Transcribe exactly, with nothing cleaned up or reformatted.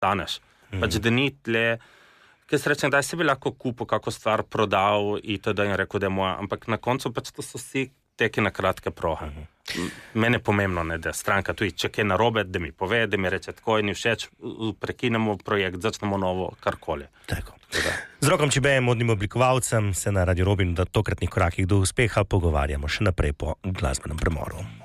staneš. Mm. Pač, da ni tle, kaj se rečem, da si bi lahko kupil, kako stvar prodal itd. In rekel, da je moja, ampak na koncu pač to so vsi teki na kratke prohe. Mm. Mene je pomembno, ne, da stranka tudi, če kaj narobe, da mi pove, da mi reče tako in ni všeč, prekinemo projekt, začnemo novo, karkoli. Tako. Z Rokom Čibejem, modnim oblikovalcem, se na Radio Robin v tokratnih korakih do uspeha pogovarjamo še naprej po glasbenem premoru.